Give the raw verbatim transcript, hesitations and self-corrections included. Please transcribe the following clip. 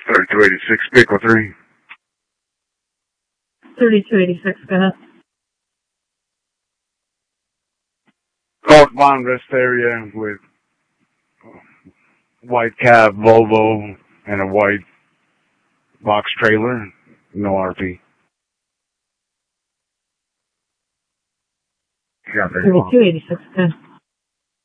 thirty-two eighty-six, vehicle three. thirty-two eighty-six, go ahead. Northbound rest area with white cab Volvo and a white box trailer, no R P. thirty-two eighty-six, go ahead.